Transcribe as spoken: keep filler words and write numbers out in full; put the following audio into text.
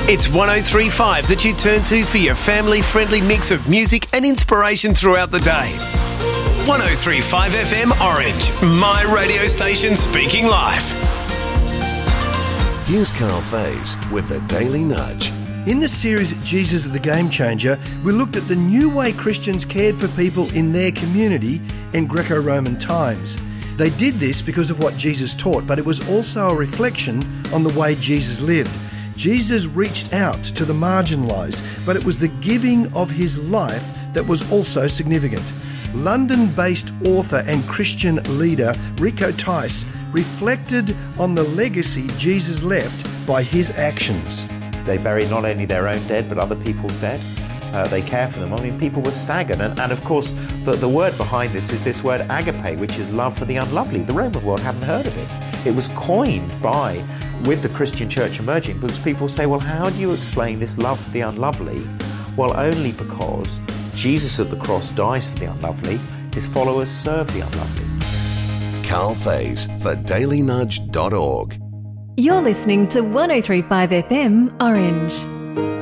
It's one oh three point five that you turn to for your family-friendly mix of music and inspiration throughout the day. one oh three point five F M Orange, my radio station speaking live. Here's Carl Faze with the Daily Nudge. In the series Jesus the Game Changer, we looked at the new way Christians cared for people in their community in Greco-Roman times. They did this because of what Jesus taught, but it was also a reflection on the way Jesus lived. Jesus reached out to the marginalised, but it was the giving of his life that was also significant. London-based author and Christian leader Rico Tice reflected on the legacy Jesus left by his actions. They bury not only their own dead, but other people's dead. Uh, they care for them. I mean, people were staggered. And, and of course, the, the word behind this is this word agape, which is love for the unlovely. The Roman world hadn't heard of it. It was coined by, with the Christian church emerging, because people say, well, how do you explain this love for the unlovely? Well, only because Jesus at the cross dies for the unlovely. His followers serve the unlovely. Carl Faze for daily nudge dot org. You're listening to one oh three point five F M Orange.